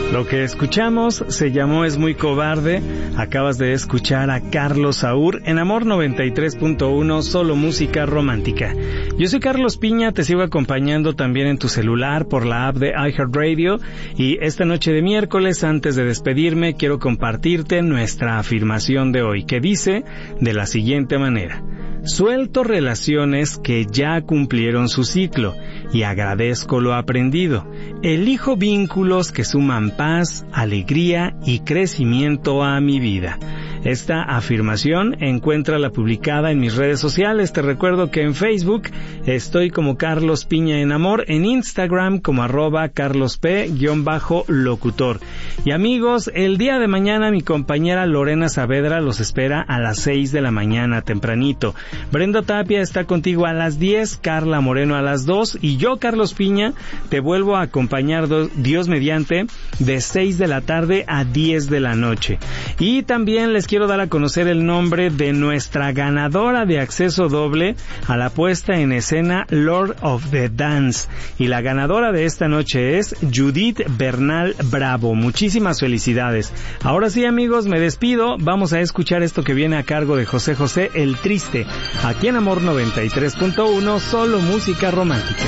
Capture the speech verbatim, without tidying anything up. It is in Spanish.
Lo que escuchamos se llamó Es muy cobarde. Acabas de escuchar a Carlos Saúr en Amor noventa y tres punto uno, solo música romántica. Yo soy Carlos Piña, te sigo acompañando también en tu celular por la app de iHeartRadio, y esta noche de miércoles, antes de despedirme, quiero compartirte nuestra afirmación de hoy, que dice de la siguiente manera: suelto relaciones que ya cumplieron su ciclo y agradezco lo aprendido. Elijo vínculos que suman paz, alegría y crecimiento a mi vida. Esta afirmación encuéntrala publicada en mis redes sociales. Te recuerdo que en Facebook estoy como Carlos Piña en Amor, en Instagram como arroba carlosp-locutor. Y amigos, el día de mañana mi compañera Lorena Saavedra los espera a las seis de la mañana tempranito. Brenda Tapia está contigo a las diez, Carla Moreno a las dos, y yo, Carlos Piña, te vuelvo a acompañar, Dios mediante, de seis de la tarde a diez de la noche. Y también les quiero dar a conocer el nombre de nuestra ganadora de acceso doble a la puesta en escena Lord of the Dance. Y la ganadora de esta noche es Judith Bernal Bravo. Muchísimas felicidades. Ahora sí, amigos, me despido. Vamos a escuchar esto que viene a cargo de José José, El Triste, aquí en Amor noventa y tres punto uno, solo música romántica.